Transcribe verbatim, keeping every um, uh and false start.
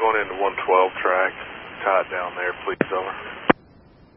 going into one twelve track, tied down there, please, over.